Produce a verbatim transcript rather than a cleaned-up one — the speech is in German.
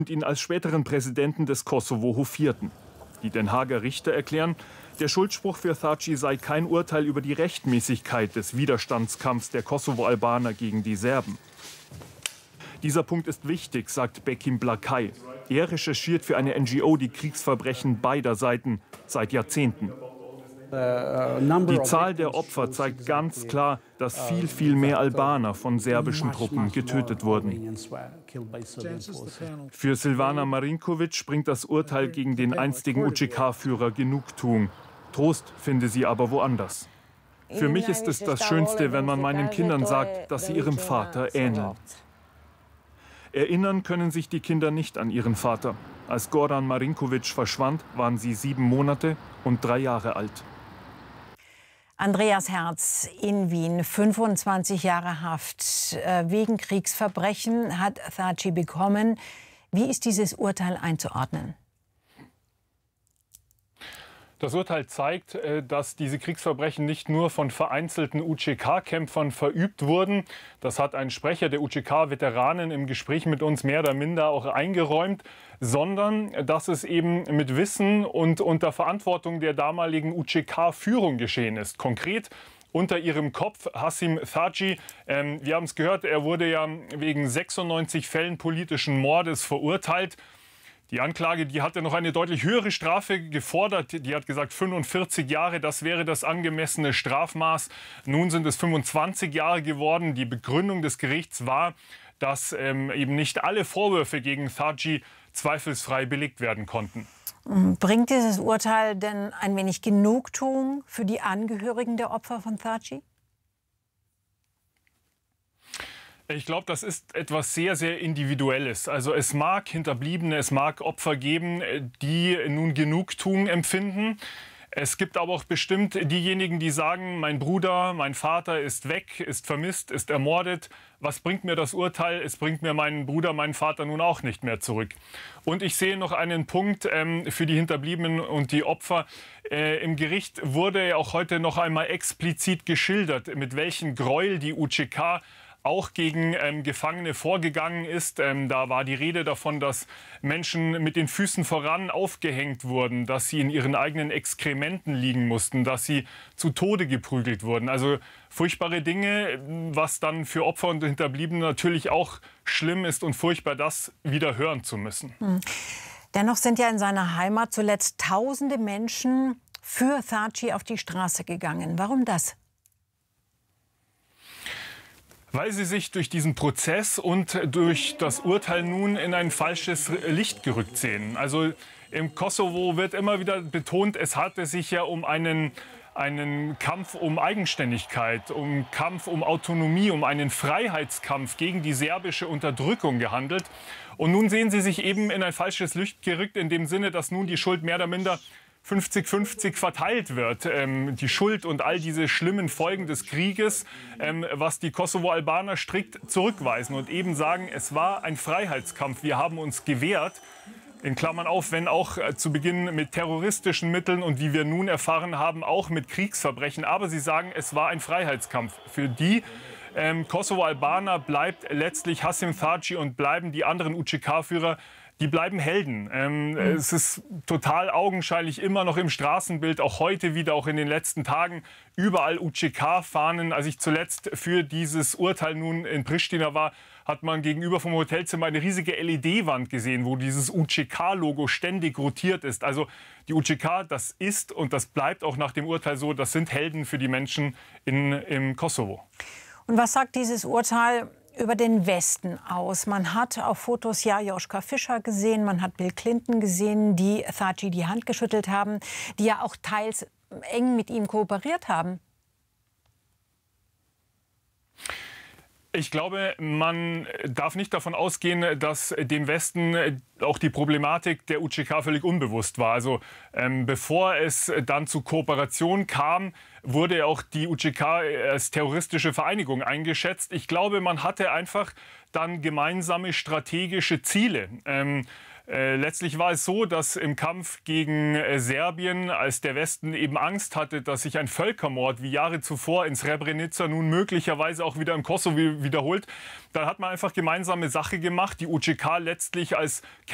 ihn als späteren Präsidenten des Kosovo hofierten. Die Den Haager Richter erklären, der Schuldspruch für Thaci sei kein Urteil über die Rechtmäßigkeit des Widerstandskampfs der Kosovo-Albaner gegen die Serben. Dieser Punkt ist wichtig, sagt Bekim Blakay. Er recherchiert für eine N G O die Kriegsverbrechen beider Seiten seit Jahrzehnten. Die Zahl der Opfer zeigt ganz klar, dass viel, viel mehr Albaner von serbischen Truppen getötet wurden. Für Silvana Marinkovic bringt das Urteil gegen den einstigen U C K-Führer Genugtuung. Trost finde sie aber woanders. Für mich ist es das Schönste, wenn man meinen Kindern sagt, dass sie ihrem Vater ähneln. Erinnern können sich die Kinder nicht an ihren Vater. Als Goran Marinkovic verschwand, waren sie sieben Monate und drei Jahre alt. Andreas Herz in Wien, fünfundzwanzig Jahre Haft wegen Kriegsverbrechen hat Thaci bekommen. Wie ist dieses Urteil einzuordnen? Das Urteil zeigt, dass diese Kriegsverbrechen nicht nur von vereinzelten U C K-Kämpfern verübt wurden. Das hat ein Sprecher der U C K-Veteranen im Gespräch mit uns mehr oder minder auch eingeräumt, sondern dass es eben mit Wissen und unter Verantwortung der damaligen U C K-Führung geschehen ist. Konkret unter ihrem Kopf Hasim Thaci. Ähm, wir haben es gehört, er wurde ja wegen sechsundneunzig Fällen politischen Mordes verurteilt. Die Anklage, die hatte noch eine deutlich höhere Strafe gefordert. Die hat gesagt fünfundvierzig Jahre, das wäre das angemessene Strafmaß. Nun sind es fünfundzwanzig Jahre geworden. Die Begründung des Gerichts war, dass ähm, eben nicht alle Vorwürfe gegen Thaci zweifelsfrei belegt werden konnten. Bringt dieses Urteil denn ein wenig Genugtuung für die Angehörigen der Opfer von Thaci? Ich glaube, das ist etwas sehr, sehr Individuelles. Also es mag Hinterbliebene, es mag Opfer geben, die nun Genugtuung empfinden. Es gibt aber auch bestimmt diejenigen, die sagen, mein Bruder, mein Vater ist weg, ist vermisst, ist ermordet. Was bringt mir das Urteil? Es bringt mir meinen Bruder, meinen Vater nun auch nicht mehr zurück. Und ich sehe noch einen Punkt ähm, für die Hinterbliebenen und die Opfer. Äh, Im Gericht wurde ja auch heute noch einmal explizit geschildert, mit welchen Gräuel die U C K auch gegen ähm, Gefangene vorgegangen ist. Ähm, da war die Rede davon, dass Menschen mit den Füßen voran aufgehängt wurden, dass sie in ihren eigenen Exkrementen liegen mussten, dass sie zu Tode geprügelt wurden. Also furchtbare Dinge, was dann für Opfer und Hinterbliebene natürlich auch schlimm ist und furchtbar, das wieder hören zu müssen. Hm. Dennoch sind ja in seiner Heimat zuletzt tausende Menschen für Thaci auf die Straße gegangen. Warum das? Weil sie sich durch diesen Prozess und durch das Urteil nun in ein falsches Licht gerückt sehen. Also im Kosovo wird immer wieder betont, es hatte sich ja um einen, einen Kampf um Eigenständigkeit, um Kampf um Autonomie, um einen Freiheitskampf gegen die serbische Unterdrückung gehandelt. Und nun sehen sie sich eben in ein falsches Licht gerückt, in dem Sinne, dass nun die Schuld mehr oder minder fünfzig fünfzig verteilt wird. Ähm, die Schuld und all diese schlimmen Folgen des Krieges, ähm, was die Kosovo-Albaner strikt zurückweisen und eben sagen, es war ein Freiheitskampf, wir haben uns gewehrt. In Klammern auf, wenn auch äh, zu Beginn mit terroristischen Mitteln und wie wir nun erfahren haben, auch mit Kriegsverbrechen. Aber sie sagen, es war ein Freiheitskampf. Für die ähm, Kosovo-Albaner bleibt letztlich Hasim Thaci und bleiben die anderen U C K-Führer, die bleiben Helden. Ähm, mhm. Es ist total augenscheinlich immer noch im Straßenbild, auch heute wieder, auch in den letzten Tagen, überall U C K-Fahnen. Als ich zuletzt für dieses Urteil nun in Pristina war, hat man gegenüber vom Hotelzimmer eine riesige L E D-Wand gesehen, wo dieses U C K-Logo ständig rotiert ist. Also die U C K, das ist und das bleibt auch nach dem Urteil so, das sind Helden für die Menschen in, im Kosovo. Und was sagt dieses Urteil über den Westen aus? Man hat auf Fotos ja Joschka Fischer gesehen, man hat Bill Clinton gesehen, die Thaci die Hand geschüttelt haben, die ja auch teils eng mit ihm kooperiert haben. Ich glaube, man darf nicht davon ausgehen, dass dem Westen auch die Problematik der U C K völlig unbewusst war. Also ähm, bevor es dann zu Kooperation kam, wurde auch die U C K als terroristische Vereinigung eingeschätzt. Ich glaube, man hatte einfach dann gemeinsame strategische Ziele. Ähm, Äh, letztlich war es so, dass im Kampf gegen äh, Serbien, als der Westen eben Angst hatte, dass sich ein Völkermord wie Jahre zuvor in Srebrenica nun möglicherweise auch wieder im Kosovo wiederholt, dann hat man einfach gemeinsame Sache gemacht. Die U C K letztlich als